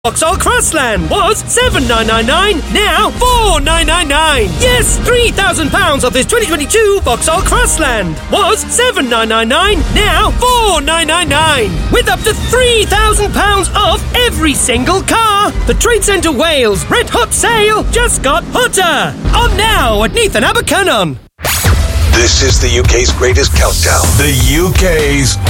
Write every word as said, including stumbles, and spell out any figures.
Vauxhall Crossland was seven thousand nine hundred ninety-nine, now four thousand nine hundred ninety-nine. Yes, three thousand pounds off this twenty twenty-two Vauxhall Crossland was seven thousand nine hundred ninety-nine, now four thousand nine hundred ninety-nine. With up to three thousand pounds off every single car. The Trade Centre Wales Red Hot Sale just got hotter. On now at Neath and Abercynon. This is the U K's greatest countdown. The U K's